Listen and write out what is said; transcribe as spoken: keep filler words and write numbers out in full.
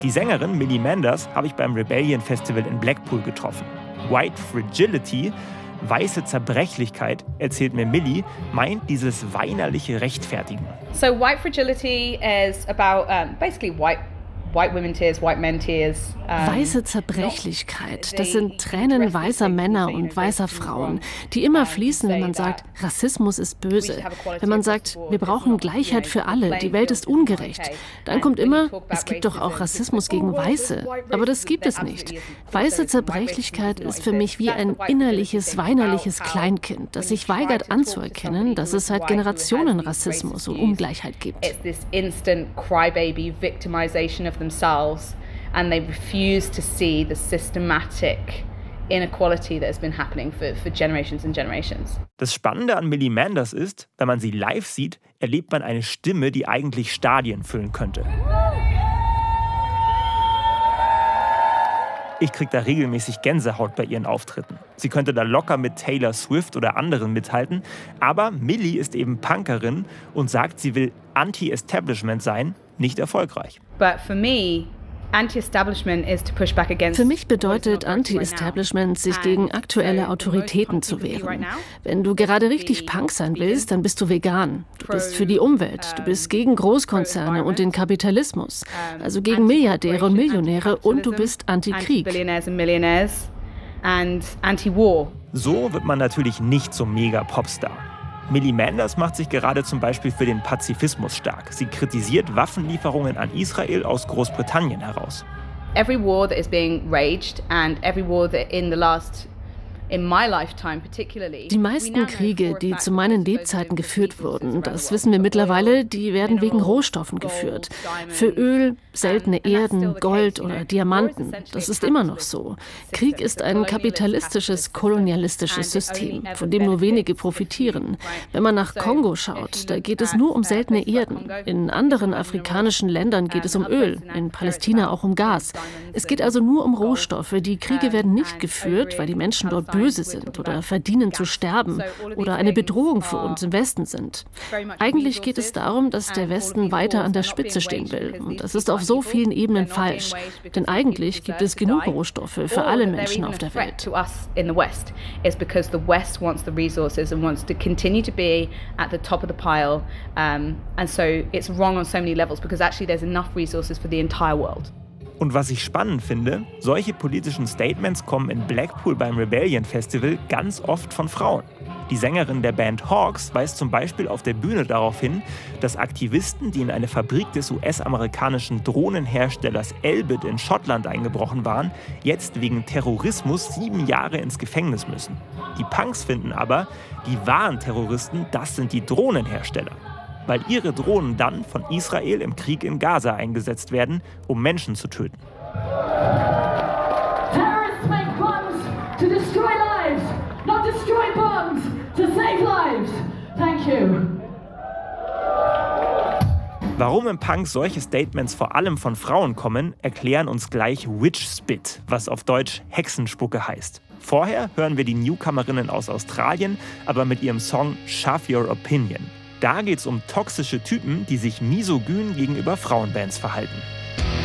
Die Sängerin Millie Manders habe ich beim Rebellion Festival in Blackpool getroffen. White Fragility, weiße Zerbrechlichkeit, erzählt mir Millie, meint dieses weinerliche Rechtfertigen. So white fragility is about um, basically white White women tears, white men tears. Um, Weiße Zerbrechlichkeit, das sind Tränen weißer Männer und weißer Frauen, die immer fließen, wenn man sagt, Rassismus ist böse. Wenn man sagt, wir brauchen Gleichheit für alle, die Welt ist ungerecht. Dann kommt immer, es gibt doch auch Rassismus gegen Weiße. Aber das gibt es nicht. Weiße Zerbrechlichkeit ist für mich wie ein innerliches, weinerliches Kleinkind, das sich weigert anzuerkennen, dass es seit Generationen Rassismus und Ungleichheit gibt. Themselves, and they refuse to see the systematic inequality that has been happening for, for generations and generations. Das Spannende an Millie Manders ist, wenn man sie live sieht, erlebt man eine Stimme, die eigentlich Stadien füllen könnte. Ich kriege da regelmäßig Gänsehaut bei ihren Auftritten. Sie könnte da locker mit Taylor Swift oder anderen mithalten, aber Millie ist eben Punkerin und sagt, sie will Anti-Establishment sein, nicht erfolgreich. But for me, Anti-Establishment is to push back against. Für mich bedeutet Anti-Establishment, sich gegen aktuelle Autoritäten zu wehren. Wenn du gerade richtig Punk sein willst, dann bist du vegan. Du bist für die Umwelt, du bist gegen Großkonzerne und den Kapitalismus, also gegen Milliardäre und Millionäre, und du bist Anti-Krieg. So wird man natürlich nicht zum Mega-Popstar. Millie Manders macht sich gerade zum Beispiel für den Pazifismus stark. Sie kritisiert Waffenlieferungen an Israel aus Großbritannien heraus. Every war that is being waged and every war that in the last Die meisten Kriege, die zu meinen Lebzeiten geführt wurden, das wissen wir mittlerweile, die werden wegen Rohstoffen geführt. Für Öl, seltene Erden, Gold oder Diamanten. Das ist immer noch so. Krieg ist ein kapitalistisches, kolonialistisches System, von dem nur wenige profitieren. Wenn man nach Kongo schaut, da geht es nur um seltene Erden. In anderen afrikanischen Ländern geht es um Öl, in Palästina auch um Gas. Es geht also nur um Rohstoffe. Die Kriege werden nicht geführt, weil die Menschen dort böse sind oder verdienen zu sterben oder eine Bedrohung für uns im Westen sind. Eigentlich geht es darum, dass der Westen weiter an der Spitze stehen will. Und das ist auf so vielen Ebenen falsch. Denn eigentlich gibt es genug Rohstoffe für alle Menschen auf der Welt. Und was ich spannend finde, solche politischen Statements kommen in Blackpool beim Rebellion Festival ganz oft von Frauen. Die Sängerin der Band Hawks weist zum Beispiel auf der Bühne darauf hin, dass Aktivisten, die in eine Fabrik des U S-amerikanischen Drohnenherstellers Elbit in Schottland eingebrochen waren, jetzt wegen Terrorismus sieben Jahre ins Gefängnis müssen. Die Punks finden aber, die wahren Terroristen, das sind die Drohnenhersteller. Weil ihre Drohnen dann von Israel im Krieg in Gaza eingesetzt werden, um Menschen zu töten. Terrorists make bombs to destroy lives, not destroy bombs to save lives. Thank you. Warum im Punk solche Statements vor allem von Frauen kommen, erklären uns gleich Witch Spit, was auf Deutsch Hexenspucke heißt. Vorher hören wir die Newcomerinnen aus Australien, aber mit ihrem Song Shove Your Opinion. Da geht es um toxische Typen, die sich misogyn gegenüber Frauenbands verhalten.